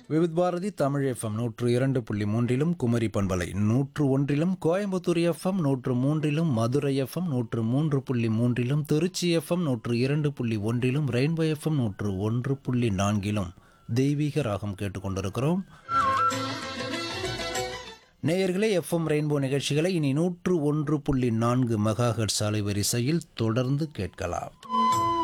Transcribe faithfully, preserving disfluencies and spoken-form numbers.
Vividh Bharathi Tamil FM நூற்று இரண்டு புள்ளி மூன்றிலும் குமரி பண்பலை நூற்று ஒன்றிலும் கோயம்புத்தூர் எஃப்எம் நூற்று மூன்றிலும் மதுரை எஃப்எம் நூற்று மூன்று புள்ளி மூன்றிலும் திருச்சி எஃப்எம் நூற்று இரண்டு புள்ளி ஒன்றிலும் ரெயின்போ எஃப்எம் நூற்று ஒன்று புள்ளி நான்கிலும் தெய்வீக ராகம் கேட்டுக்கொண்டிருக்கிறோம். நேயர்களே, எஃப்எம் ரெயின்போ நிகழ்ச்சிகளை இனி நூற்று ஒன்று புள்ளி நான்கு மெகா ஹெர்ட்ஸ் அலைவரிசையில் தொடர்ந்து கேட்கலாம்.